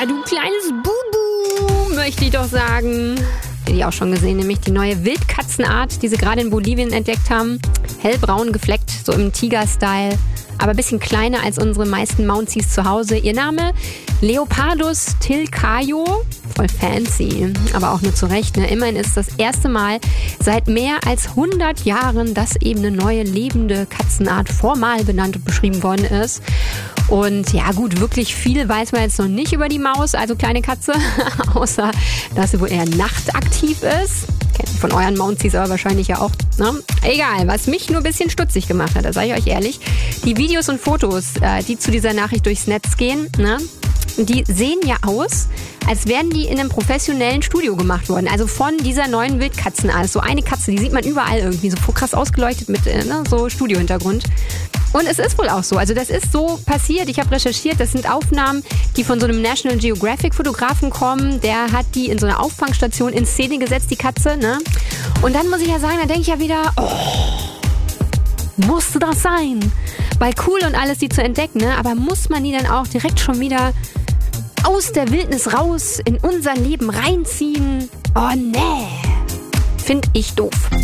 du kleines Bubu, möchte ich doch sagen. Die auch schon gesehen, nämlich die neue Wildkatzenart, die sie gerade in Bolivien entdeckt haben. Hellbraun gefleckt, so im Tiger-Style, aber ein bisschen kleiner als unsere meisten Mounties zu Hause. Ihr Name? Leopardus tilcaio. Voll fancy, aber auch nur zu Recht. Ne? Immerhin ist das erste Mal seit mehr als 100 Jahren, dass eben eine neue lebende Katzenart formal benannt und beschrieben worden ist. Und ja gut, wirklich viel weiß man jetzt noch nicht über die Maus, also kleine Katze, außer dass sie wohl eher nachtaktiv ist. Kennt ihr von euren Mounties aber wahrscheinlich ja auch. Ne? Egal, was mich nur ein bisschen stutzig gemacht hat, da sage ich euch ehrlich, die Videos und Fotos, die zu dieser Nachricht durchs Netz gehen, ne? Die sehen ja aus, als wären die in einem professionellen Studio gemacht worden. Also von dieser neuen Wildkatzenart. So eine Katze, die sieht man überall irgendwie so krass ausgeleuchtet mit so Studiohintergrund. Und es ist wohl auch so. Also das ist so passiert. Ich habe recherchiert, das sind Aufnahmen, die von so einem National Geographic Fotografen kommen. Der hat die in so einer Auffangstation in Szene gesetzt, die Katze. Ne? Und dann muss ich ja sagen, da denke ich ja wieder, musste das sein? Weil cool und alles, die zu entdecken, ne? Aber muss man die dann auch direkt schon wieder aus der Wildnis raus in unser Leben reinziehen? Oh nee, finde ich doof.